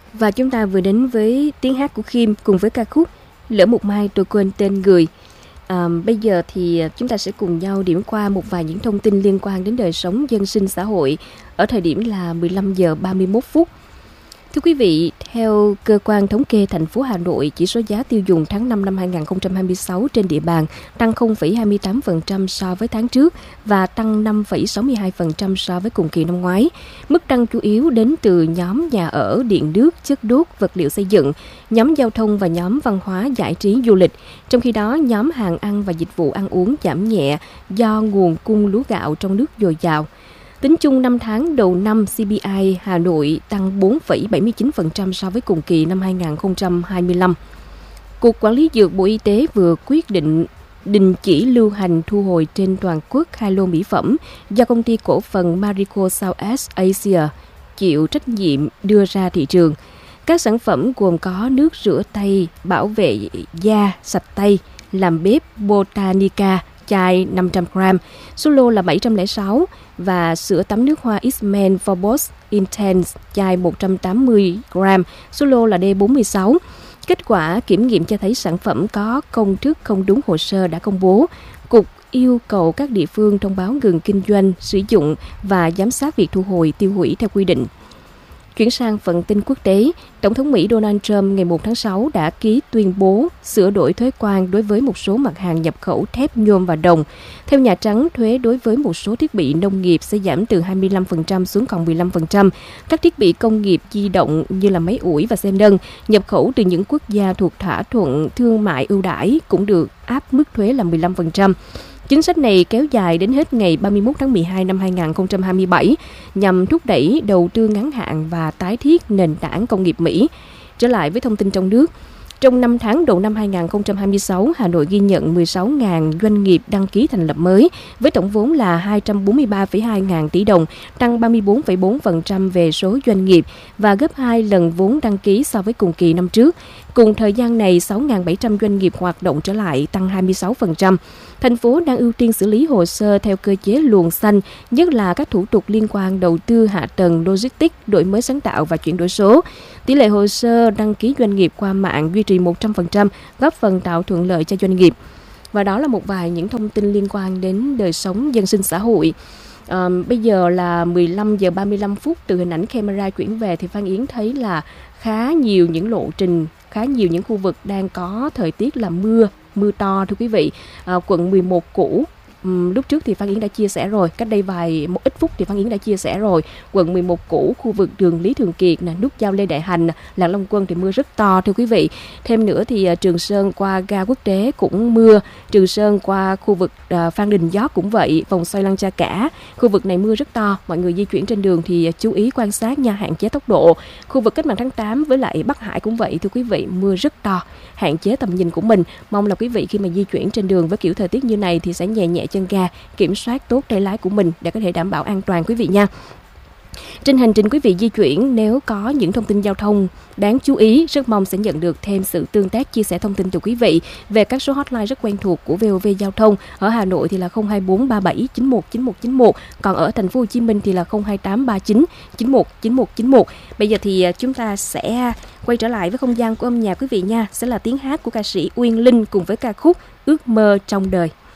Và chúng ta vừa đến với tiếng hát của Khiêm cùng với ca khúc Lỡ một mai tôi quên tên người. Bây giờ thì chúng ta sẽ cùng nhau điểm qua một vài những thông tin liên quan đến đời sống dân sinh xã hội ở thời điểm là 15 giờ 31 phút. Thưa quý vị, theo cơ quan thống kê thành phố Hà Nội, chỉ số giá tiêu dùng tháng 5 năm 2026 trên địa bàn tăng 0,28% so với tháng trước và tăng 5,62% so với cùng kỳ năm ngoái. Mức tăng chủ yếu đến từ nhóm nhà ở, điện nước, chất đốt, vật liệu xây dựng, nhóm giao thông và nhóm văn hóa, giải trí, du lịch. Trong khi đó, nhóm hàng ăn và dịch vụ ăn uống giảm nhẹ do nguồn cung lúa gạo trong nước dồi dào. Tính chung 5 tháng đầu năm, CPI Hà Nội tăng 4,79% so với cùng kỳ năm 2025. Cục Quản lý Dược Bộ Y tế vừa quyết định đình chỉ lưu hành thu hồi trên toàn quốc 2 lô mỹ phẩm do công ty cổ phần Marico Southeast Asia chịu trách nhiệm đưa ra thị trường. Các sản phẩm gồm có nước rửa tay, bảo vệ da, sạch tay, làm bếp Botanica, chai 500g, số lô là 706 và sữa tắm nước hoa X-Men Phobos Intense chai 180g, số lô là D46. Kết quả kiểm nghiệm cho thấy sản phẩm có công thức không đúng hồ sơ đã công bố. Cục yêu cầu các địa phương thông báo ngừng kinh doanh, sử dụng và giám sát việc thu hồi, tiêu hủy theo quy định. Chuyển sang phần tin quốc tế, Tổng thống Mỹ Donald Trump ngày 1 tháng 6 đã ký tuyên bố sửa đổi thuế quan đối với một số mặt hàng nhập khẩu thép, nhôm và đồng. Theo Nhà Trắng, thuế đối với một số thiết bị nông nghiệp sẽ giảm từ 25% xuống còn 15%. Các thiết bị công nghiệp di động như là máy ủi và xe nâng nhập khẩu từ những quốc gia thuộc thỏa thuận thương mại ưu đãi cũng được áp mức thuế là 15%. Chính sách này kéo dài đến hết ngày 31 tháng 12 năm 2027 nhằm thúc đẩy đầu tư ngắn hạn và tái thiết nền tảng công nghiệp Mỹ. Trở lại với thông tin trong nước. Trong 5 tháng đầu năm 2026, Hà Nội ghi nhận 16.000 doanh nghiệp đăng ký thành lập mới với tổng vốn là 243,2 ngàn tỷ đồng, tăng 34,4% về số doanh nghiệp và gấp 2 lần vốn đăng ký so với cùng kỳ năm trước. Cùng thời gian này, 6.700 doanh nghiệp hoạt động trở lại, tăng 26%. Thành phố đang ưu tiên xử lý hồ sơ theo cơ chế luồng xanh, nhất là các thủ tục liên quan đầu tư hạ tầng, logistics, đổi mới sáng tạo và chuyển đổi số. Tỷ lệ hồ sơ đăng ký doanh nghiệp qua mạng duy trì 100%, góp phần tạo thuận lợi cho doanh nghiệp. Và đó là một vài những thông tin liên quan đến đời sống dân sinh xã hội. Bây giờ là 15 giờ 35 phút, từ hình ảnh camera chuyển về thì Phan Yến thấy là khá nhiều những lộ trình, khá nhiều những khu vực đang có thời tiết là mưa to thưa quý vị. Quận 11 cũ, lúc trước thì Phan Yến đã chia sẻ rồi, cách đây một ít phút thì Phan Yến đã chia sẻ rồi. Quận 11 cũ, khu vực đường Lý Thường Kiệt, nút giao Lê Đại Hành, Lạc Long Quân thì mưa rất to thưa quý vị. Thêm nữa thì Trường Sơn qua ga quốc tế cũng mưa, Trường Sơn qua khu vực Phan Đình Giót cũng vậy, vòng xoay Lăng Cha Cả, khu vực này mưa rất to. Mọi người di chuyển trên đường thì chú ý quan sát nha, hạn chế tốc độ. Khu vực Cách Mạng Tháng 8 với lại Bắc Hải cũng vậy thưa quý vị, mưa rất to, hạn chế tầm nhìn của mình. Mong là quý vị khi mà di chuyển trên đường với kiểu thời tiết như này thì sẽ nhẹ nhẹ chân ga, kiểm soát tốt tay lái của mình để có thể đảm bảo an toàn quý vị nha. Trên hành trình quý vị di chuyển, nếu có những thông tin giao thông đáng chú ý, rất mong sẽ nhận được thêm sự tương tác, chia sẻ thông tin từ quý vị về các số hotline rất quen thuộc của VOV Giao thông. Ở Hà Nội thì là 024 37 91 91 91, còn ở thành phố Hồ Chí Minh thì là 028 39 91 91 91. Bây giờ thì chúng ta sẽ quay trở lại với không gian của âm nhạc quý vị nha, sẽ là tiếng hát của ca sĩ Uyên Linh cùng với ca khúc Ước mơ trong đời.